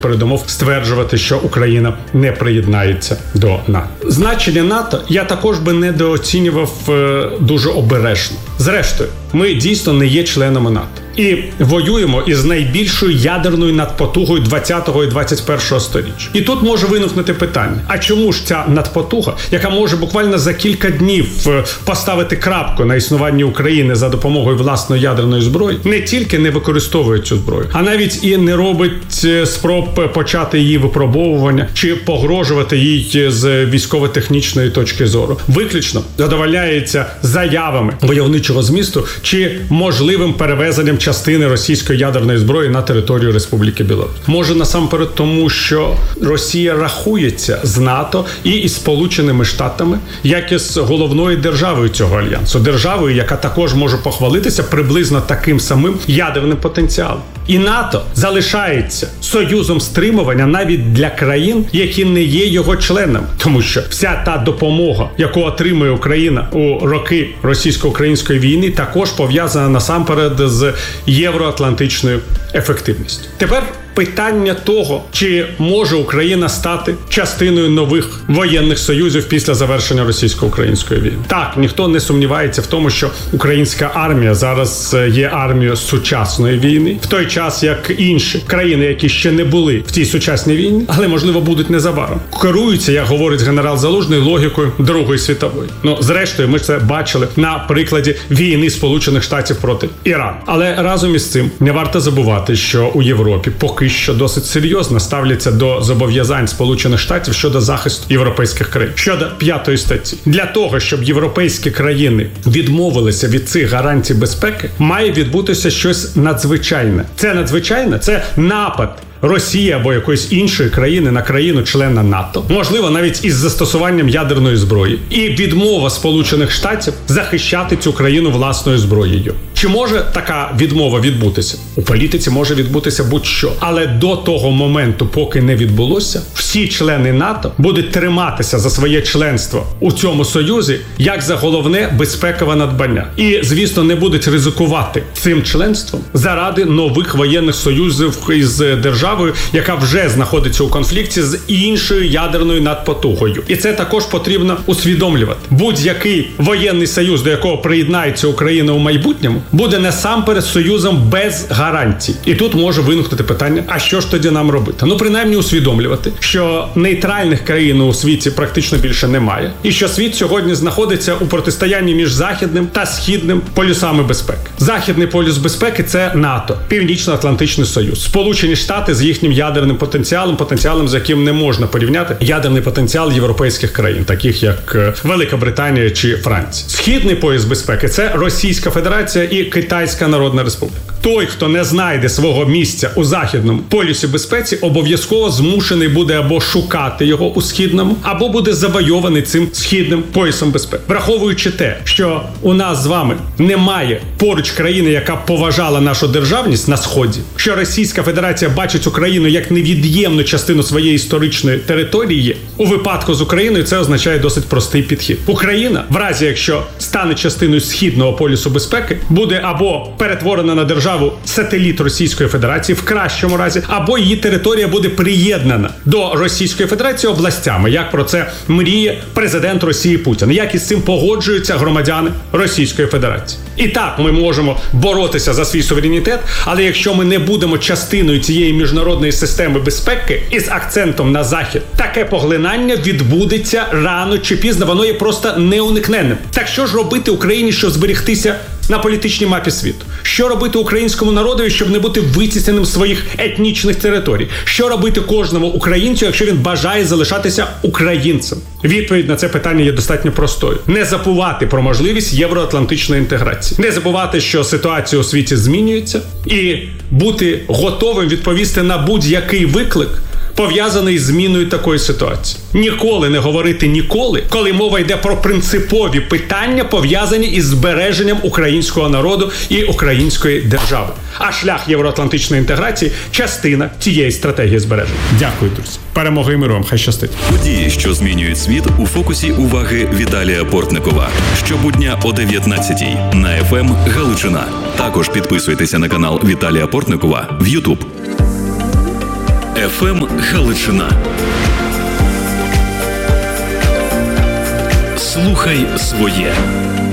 передумов стверджувати, що Україна не приєднається до НАТО. Значення НАТО я також би недооцінював дуже обережно. Зрештою, ми дійсно не є членами НАТО. І воюємо із найбільшою ядерною надпотугою 20-го і 21-го сторіччя. І тут може виникнути питання, а чому ж ця надпотуга, яка може буквально за кілька днів поставити крапку на існуванні України за допомогою власної ядерної зброї, не тільки не використовує цю зброю, а навіть і не робить спроб почати її випробовування чи погрожувати їй з військово-технічної точки зору. Виключно задовольняється заявами войовничого змісту чи можливим перевезенням частини російської ядерної зброї на територію Республіки Білорусь. Може насамперед тому, що Росія рахується з НАТО і із Сполученими Штатами як із головною державою цього альянсу. Державою, яка також може похвалитися приблизно таким самим ядерним потенціалом. І НАТО залишається союзом стримування навіть для країн, які не є його членами. Тому що вся та допомога, яку отримує Україна у роки російсько-української війни, також пов'язана насамперед з євроатлантичною ефективністю. Тепер питання того, чи може Україна стати частиною нових воєнних союзів після завершення російсько-української війни. Так, ніхто не сумнівається в тому, що українська армія зараз є армією сучасної війни, в той час, як інші країни, які ще не були в цій сучасній війні, але, можливо, будуть незабаром, керуються, як говорить генерал Залужний, логікою Другої світової. Зрештою, ми це бачили на прикладі війни Сполучених Штатів проти Ірану. Але разом із цим не варто забувати, що у Європі поки що досить серйозно ставляться до зобов'язань Сполучених Штатів щодо захисту європейських країн. Щодо 5-ї статті. Для того, щоб європейські країни відмовилися від цих гарантій безпеки, має відбутися щось надзвичайне. Це надзвичайне? Це напад Росії або якоїсь іншої країни на країну-члена НАТО, можливо, навіть із застосуванням ядерної зброї, і відмова Сполучених Штатів захищати цю країну власною зброєю. Чи може така відмова відбутися? У політиці може відбутися будь-що. Але до того моменту, поки не відбулося, всі члени НАТО будуть триматися за своє членство у цьому союзі як за головне безпекове надбання. І, звісно, не будуть ризикувати цим членством заради нових воєнних союзів із державою, яка вже знаходиться у конфлікті з іншою ядерною надпотугою. І це також потрібно усвідомлювати. Будь-який воєнний союз, до якого приєднається Україна у майбутньому, буде насамперед союзом без гарантій. І тут може виникнути питання, а що ж тоді нам робити? Принаймні усвідомлювати, що нейтральних країн у світі практично більше немає. І що світ сьогодні знаходиться у протистоянні між західним та східним полюсами безпеки. Західний полюс безпеки – це НАТО, Північно-Атлантичний Союз, Сполучені Штати з їхнім ядерним потенціалом, з яким не можна порівняти ядерний потенціал європейських країн, таких як Велика Британія чи Франція. Східний пояс безпеки – це Російська Федерація і Китайська Народна Республіка. Той, хто не знайде свого місця у західному полюсі безпеці, обов'язково змушений буде або шукати його у східному, або буде завойований цим східним поясом безпеки. Враховуючи те, що у нас з вами немає поруч країни, яка поважала нашу державність на Сході, що Російська Федерація бачить Україну як невід'ємну частину своєї історичної території, у випадку з Україною це означає досить простий підхід. Україна, в разі якщо стане частиною східного полюсу безпеки, буде або перетворена на державу сателіт Російської Федерації в кращому разі, або її територія буде приєднана до Російської Федерації областями, як про це мріє президент Росії Путін, як із цим погоджуються громадяни Російської Федерації. І так, ми можемо боротися за свій суверенітет, але якщо ми не будемо частиною цієї міжнародної системи безпеки із акцентом на Захід, таке поглинання відбудеться рано чи пізно, воно є просто неуникненним. Так що ж робити Україні, щоб зберегтися на політичній мапі світу? Що робити українському народу, щоб не бути витісненим з своїх етнічних територій? Що робити кожному українцю, якщо він бажає залишатися українцем? Відповідь на це питання є достатньо простою. Не забувати про можливість євроатлантичної інтеграції. Не забувати, що ситуація у світі змінюється, і бути готовим відповісти на будь-який виклик, пов'язаний з зміною такої ситуації. Ніколи не говорити ніколи, коли мова йде про принципові питання, пов'язані із збереженням українського народу і української держави. А шлях євроатлантичної інтеграції – частина цієї стратегії збереження. Дякую, друзі. Перемоги і миру вам. Хай щастить. Події, що змінюють світ, у фокусі уваги Віталія Портникова. Щобудня о 19:00 на FM Галичина. Також підписуйтеся на канал Віталія Портникова в YouTube. ФМ Галичина. Слухай своє.